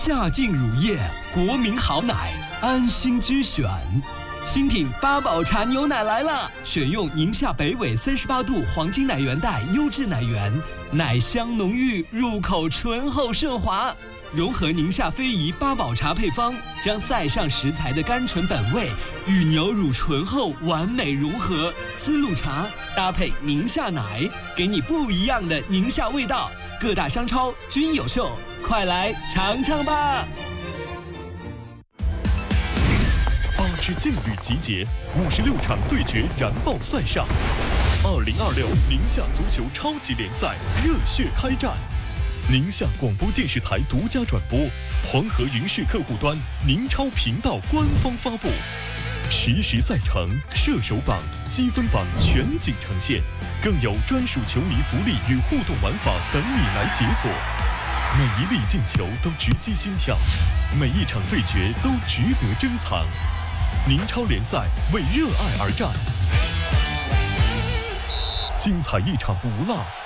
夏劲乳业，国民好奶，安心之选。新品八宝茶牛奶来了，选用宁夏北纬38度黄金奶源带优质奶源，奶香浓郁，入口醇厚顺滑。融合宁夏非遗八宝茶配方，将塞上食材的甘醇本味与牛乳醇厚完美融合。丝路茶搭配宁夏奶，给你不一样的宁夏味道。各大商超均有售，快来尝尝吧 ！8支劲旅集结，56场对决燃爆赛上，2026宁夏足球超级联赛热血开战。宁夏广播电视台独家转播，黄河云视客户端宁超频道官方发布，实时赛程、射手榜、积分榜全景呈现，更有专属球迷福利与互动玩法等你来解锁。每一粒进球都直击心跳，每一场对决都值得珍藏。宁超联赛为热爱而战，精彩一场不落。